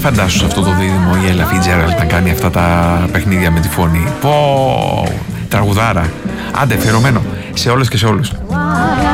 φαντάσου σε αυτό το δίδυμο η Ella Fitzgerald να κάνει αυτά τα παιχνίδια με τη φωνή. Πω, τραγουδάρα. Άντε, αφιερωμένο σε όλες και σε όλους.